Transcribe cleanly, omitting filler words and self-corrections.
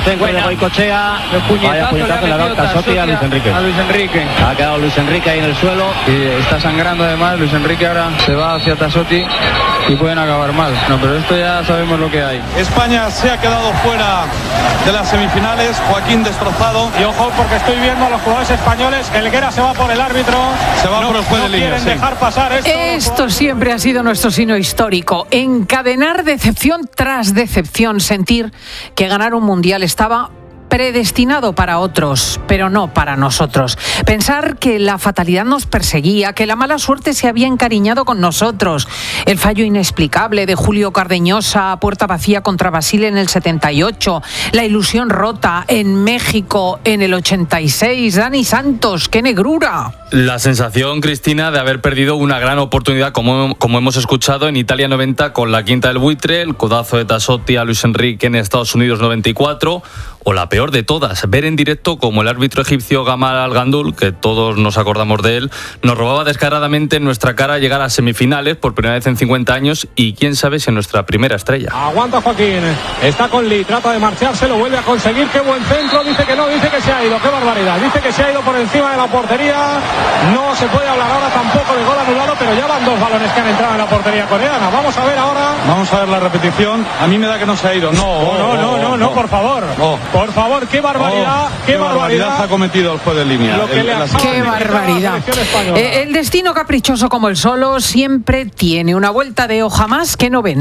centro de Goicoechea. Vaya puñetazo le ha dado Tasotti a Luis Enrique. Ha quedado Luis Enrique ahí en el suelo. Y está sangrando además. Luis Enrique ahora se va hacia Tasotti y pueden acabar mal. No, pero esto ya sabemos lo que hay. España se ha quedado fuera de las semifinales. Joaquín destrozado. Y ojo, porque estoy viendo a los jugadores españoles. Helguera se va por el árbitro. Se va por el juez de línea. Quieren dejar pasar esto. Esto siempre ha sido nuestro signo histórico. Encadenar decepción tras decepción. Sentir que ganar un mundial estaba predestinado para otros, pero no para nosotros. Pensar que la fatalidad nos perseguía, que la mala suerte se había encariñado con nosotros. El fallo inexplicable de Julio Cardeñosa a puerta vacía contra Brasil en el 78. La ilusión rota en México en el 86. Dani Santos, ¡qué negrura! La sensación, Cristina, de haber perdido una gran oportunidad, como hemos escuchado en Italia 90 con la quinta del buitre, el codazo de Tasotti a Luis Enrique en Estados Unidos 94, o la peor de todas, ver en directo como el árbitro egipcio Gamal Al-Gandul, que todos nos acordamos de él, nos robaba descaradamente en nuestra cara llegar a semifinales por primera vez en 50 años y quién sabe si en nuestra primera estrella. Aguanta Joaquín, está con Lee, trata de marcharse, lo vuelve a conseguir, qué buen centro, dice que no, dice que se ha ido, qué barbaridad, dice que se ha ido por encima de la portería, no se puede hablar ahora tampoco de gol anulado, pero ya van dos balones que han entrado en la portería coreana. Vamos a ver ahora. Vamos a ver la repetición. A mí me da que no se ha ido. No, por favor. Por favor, qué barbaridad, qué barbaridad ha cometido el juez de línea. Qué barbaridad. El destino caprichoso como el solo siempre tiene una vuelta de hoja más que no ven.